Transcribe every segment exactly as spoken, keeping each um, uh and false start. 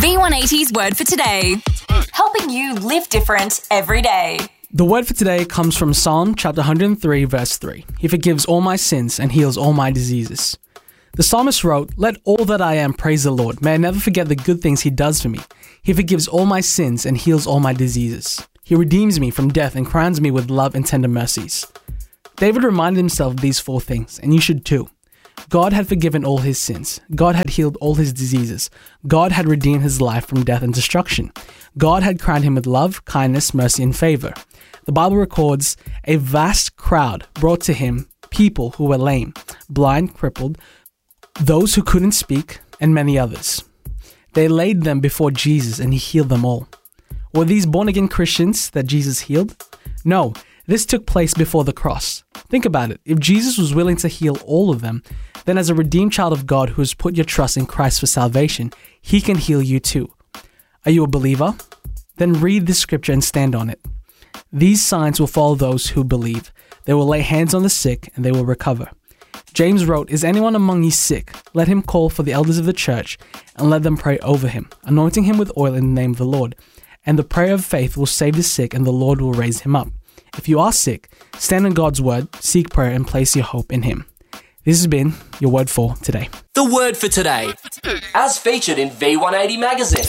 V one eighty's Word for Today, helping you live different every day. The word for today comes from Psalm chapter one hundred three, verse three. He forgives all my sins and heals all my diseases. The psalmist wrote, "Let all that I am praise the Lord. May I never forget the good things he does for me. He forgives all my sins and heals all my diseases. He redeems me from death and crowns me with love and tender mercies." David reminded himself of these four things, and you should too. God had forgiven all his sins. God had healed all his diseases. God had redeemed his life from death and destruction. God had crowned him with love, kindness, mercy, and favor. The Bible records a vast crowd brought to him people who were lame, blind, crippled, those who couldn't speak, and many others. They laid them before Jesus and he healed them all. Were these born-again Christians that Jesus healed? No, this took place before the cross. Think about it. If Jesus was willing to heal all of them, then as a redeemed child of God who has put your trust in Christ for salvation, he can heal you too. Are you a believer? Then read this scripture and stand on it. These signs will follow those who believe. They will lay hands on the sick and they will recover. James wrote, "Is anyone among you sick? Let him call for the elders of the church and let them pray over him, anointing him with oil in the name of the Lord. And the prayer of faith will save the sick and the Lord will raise him up." If you are sick, stand on God's word, seek prayer and place your hope in him. This has been your word for today. The word for today, as featured in V one eighty magazine.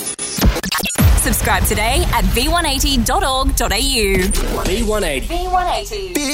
Subscribe today at v one eighty dot org dot a u. V one eighty. V one eighty.